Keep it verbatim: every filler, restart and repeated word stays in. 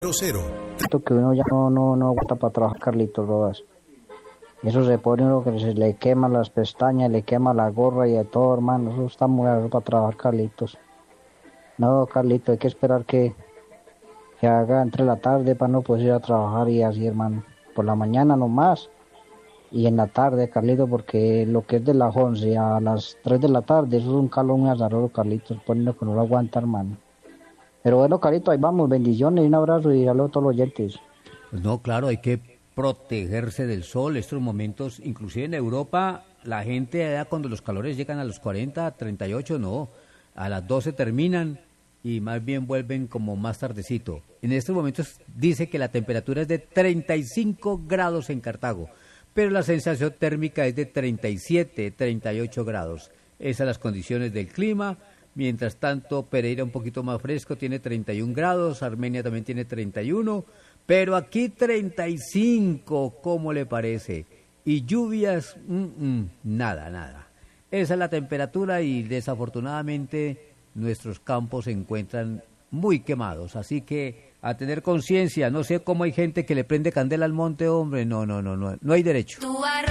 Cero. Que uno ya no, no, no aguanta para trabajar, Carlitos Rodas. Eso se pone uno que se le quema las pestañas, le quema la gorra y de todo, hermano. Eso está muy raro para trabajar, Carlitos. No, Carlitos, hay que esperar que, que haga entre la tarde para no poder ir a trabajar y así, hermano. Por la mañana nomás y en la tarde, Carlitos, porque lo que es de las once a las tres de la tarde, eso es un calor muy azaroso, Carlitos, poniendo que no lo aguanta, hermano. Pero bueno, Carlitos, ahí vamos, bendiciones y un abrazo y saludos a todos los oyentes. Pues no, claro, hay que protegerse del sol. Estos momentos, inclusive en Europa, la gente ya cuando los calores llegan a los cuarenta, treinta y ocho, no, a las doce terminan y más bien vuelven como más tardecito. En estos momentos dice que la temperatura es de treinta y cinco grados en Cartago, pero la sensación térmica es de treinta y siete, treinta y ocho grados. Esas son las condiciones del clima. Mientras tanto, Pereira un poquito más fresco, tiene treinta y un grados, Armenia también tiene treinta y uno, pero aquí treinta y cinco, ¿cómo le parece? Y lluvias, mm, mm, nada, nada. Esa es la temperatura y desafortunadamente nuestros campos se encuentran muy quemados, así que a tener conciencia. No sé cómo hay gente que le prende candela al monte, hombre, no, no, no, no, no hay derecho.